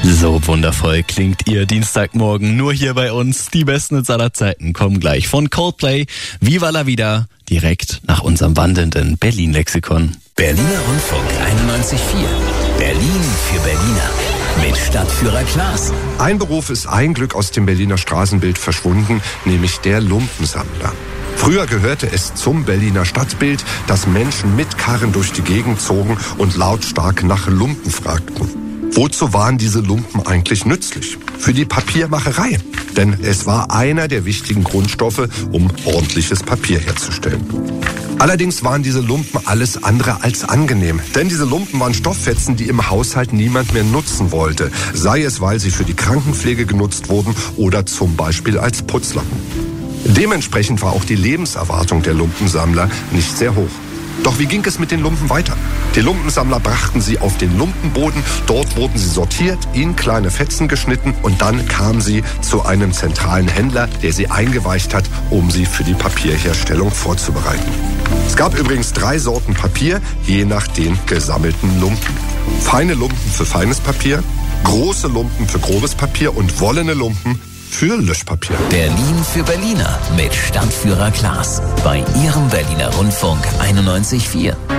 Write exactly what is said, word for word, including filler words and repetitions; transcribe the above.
So wundervoll klingt ihr Dienstagmorgen nur hier bei uns. Die besten Hits aller Zeiten kommen gleich von Coldplay. Viva la Vida, direkt nach unserem wandelnden Berlin-Lexikon. Berliner Rundfunk einundneunzig Komma vier. Berlin für Berliner. Mit Stadtführer Klaas. Ein Beruf ist ein Glück aus dem Berliner Straßenbild verschwunden, nämlich der Lumpensammler. Früher gehörte es zum Berliner Stadtbild, dass Menschen mit Karren durch die Gegend zogen und lautstark nach Lumpen fragten. Wozu waren diese Lumpen eigentlich nützlich? Für die Papiermacherei. Denn es war einer der wichtigen Grundstoffe, um ordentliches Papier herzustellen. Allerdings waren diese Lumpen alles andere als angenehm. Denn diese Lumpen waren Stofffetzen, die im Haushalt niemand mehr nutzen wollte. Sei es, weil sie für die Krankenpflege genutzt wurden oder zum Beispiel als Putzlappen. Dementsprechend war auch die Lebenserwartung der Lumpensammler nicht sehr hoch. Doch wie ging es mit den Lumpen weiter? Die Lumpensammler brachten sie auf den Lumpenboden, dort wurden sie sortiert, in kleine Fetzen geschnitten und dann kamen sie zu einem zentralen Händler, der sie eingeweicht hat, um sie für die Papierherstellung vorzubereiten. Es gab übrigens drei Sorten Papier, je nach den gesammelten Lumpen. Feine Lumpen für feines Papier, große Lumpen für grobes Papier und wollene Lumpen für Löschpapier. Berlin für Berliner mit Stadtführer Klaas bei Ihrem Berliner Rundfunk einundneunzig Komma vier.